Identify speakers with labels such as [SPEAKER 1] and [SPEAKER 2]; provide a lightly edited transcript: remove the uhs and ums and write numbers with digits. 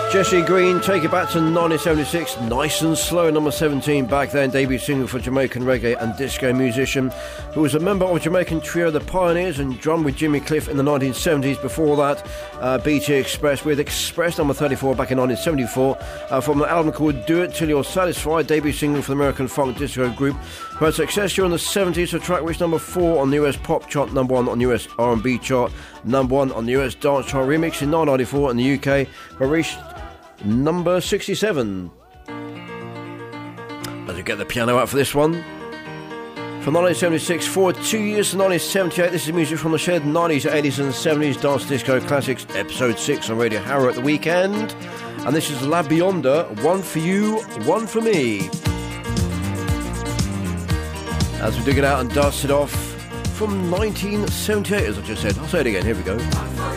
[SPEAKER 1] Jesse Green, take it back to 1976, Nice and Slow, number 17 back then, debut single for Jamaican reggae and disco musician who was a member of Jamaican trio The Pioneers and drummed with Jimmy Cliff in the 1970s. Before that, BT Express with Express, number 34 back in 1974, from an album called Do It Till You're Satisfied, debut single for the American funk disco group who had success during the 70s, a track reached number 4 on the US pop chart, number 1 on the US R&B chart, number 1 on the US dance chart remix in 1994 in the UK, but reached number 67. As we get the piano out for this one. From 1976 forward 2 years to 1978, this is music from the shared 90s, 80s and 70s dance disco classics, episode 6 on Radio Harrow at the weekend. And this is La Bionda, One For You, One For Me. As we dig it out and dust it off from 1978, as I just said. I'll say it again, here we go.